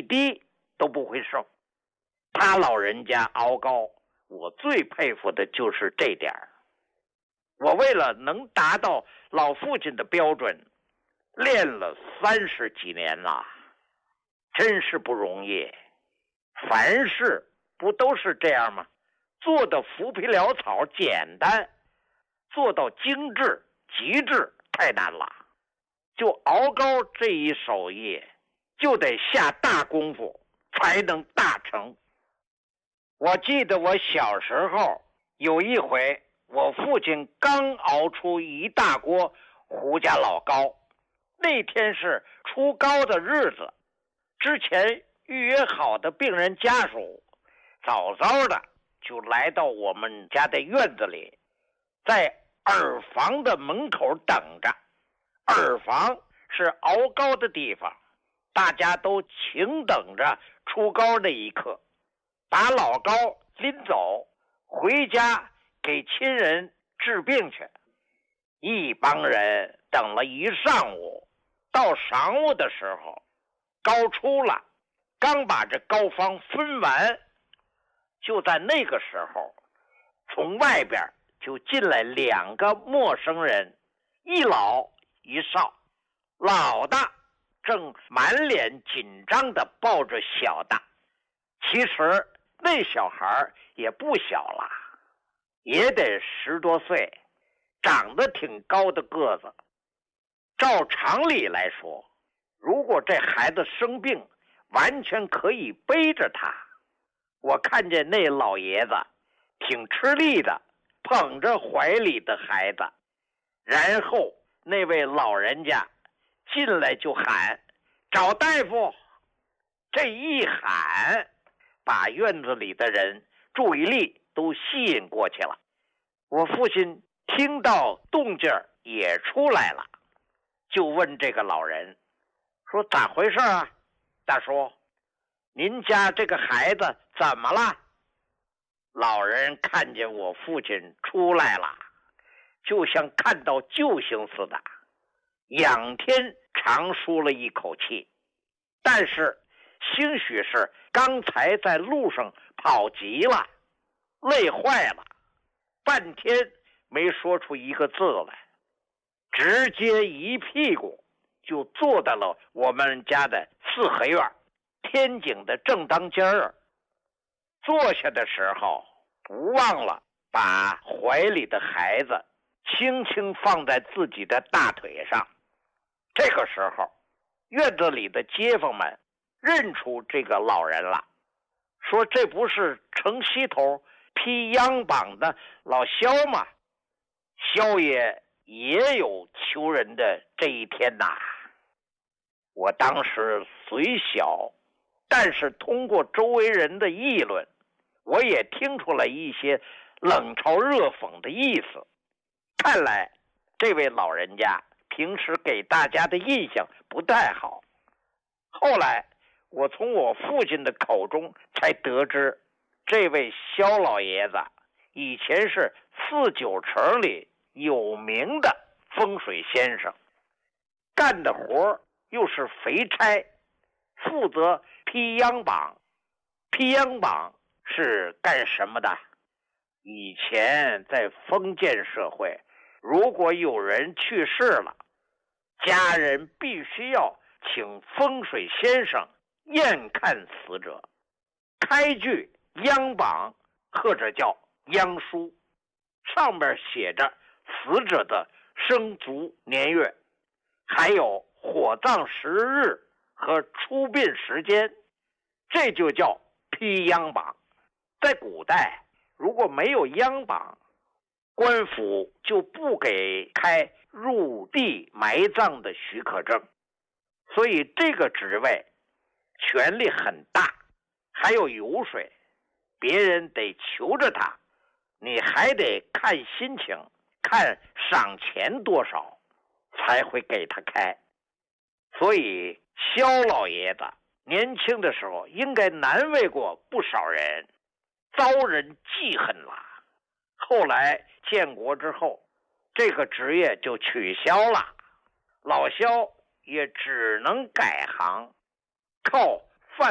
一滴都不会剩。他老人家熬高，我最佩服的就是这点。我为了能达到老父亲的标准，练了30几年了，真是不容易。凡事不都是这样吗？做的浮皮潦草简单，做到精致极致太难了。就熬高这一手艺，就得下大功夫才能大成。我记得我小时候有一回，我父亲刚熬出一大锅胡家老糕，那天是初高的日子，之前预约好的病人家属早早的就来到我们家的院子里，在耳房的门口等着。耳房是熬糕的地方，大家都请等着出糕那一刻，把老糕拎走回家给亲人治病去。一帮人等了一上午，到晌午的时候，糕出了，刚把这糕方分完，就在那个时候，从外边就进来2个陌生人，一老一少。老的正满脸紧张地抱着小的，其实那小孩也不小了，也得10多岁，长得挺高的个子。照常理来说，如果这孩子生病，完全可以背着他。我看见那老爷子挺吃力的，捧着怀里的孩子，然后那位老人家进来就喊找大夫。这一喊，把院子里的人注意力都吸引过去了。我父亲听到动静也出来了，就问这个老人说咋回事啊？大叔，您家这个孩子怎么了？老人看见我父亲出来了，就像看到救星似的，仰天长舒了一口气，但是兴许是刚才在路上跑急了，累坏了，半天没说出一个字来，直接一屁股就坐在了我们家的4合院天井的正当间儿。坐下的时候不忘了把怀里的孩子轻轻放在自己的大腿上。这个时候，院子里的街坊们认出这个老人了，说这不是城西头披央榜的老萧吗？萧爷也有求人的这一天呐。我当时虽小，但是通过周围人的议论，我也听出来一些冷嘲热讽的意思。看来这位老人家平时给大家的印象不太好。后来我从我父亲的口中才得知，这位萧老爷子以前是49城里有名的风水先生，干的活又是肥差，负责披央榜。披央榜是干什么的？以前在封建社会，如果有人去世了，家人必须要请风水先生验看死者，开具央榜或者叫央书，上面写着死者的生卒年月，还有火葬时日和出殡时间，这就叫披央榜。在古代，如果没有央榜，官府就不给开入地埋葬的许可证，所以这个职位权力很大，还有油水，别人得求着他，你还得看心情，看赏钱多少才会给他开。所以萧老爷子年轻的时候应该难为过不少人，遭人记恨了。后来建国之后，这个职业就取消了，老萧也只能改行，靠